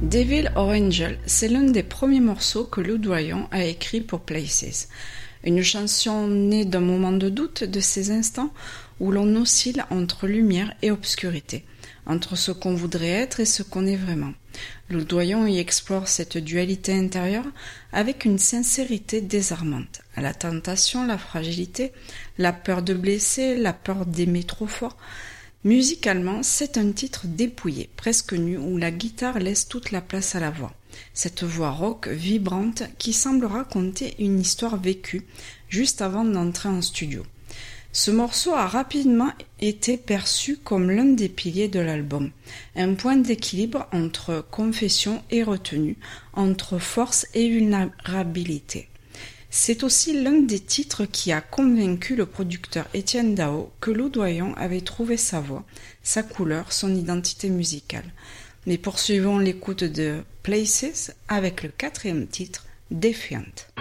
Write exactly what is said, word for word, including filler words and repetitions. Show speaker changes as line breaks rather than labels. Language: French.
Devil or Angel, c'est l'un des premiers morceaux que Lou Doyon a écrit pour Places. Une chanson née d'un moment de doute, de ces instants où l'on oscille entre lumière et obscurité, entre ce qu'on voudrait être et ce qu'on est vraiment. Lou Doyon y explore cette dualité intérieure avec une sincérité désarmante. La tentation, la fragilité, la peur de blesser, la peur d'aimer trop fort. Musicalement, c'est un titre dépouillé, presque nu, où la guitare laisse toute la place à la voix. Cette voix rock, vibrante, qui semble raconter une histoire vécue juste avant d'entrer en studio. Ce morceau a rapidement été perçu comme l'un des piliers de l'album, un point d'équilibre entre confession et retenue, entre force et vulnérabilité. C'est aussi l'un des titres qui a convaincu le producteur Étienne Dao que Lou Doyon avait trouvé sa voix, sa couleur, son identité musicale. Mais poursuivons l'écoute de Places avec le quatrième titre, Defiant.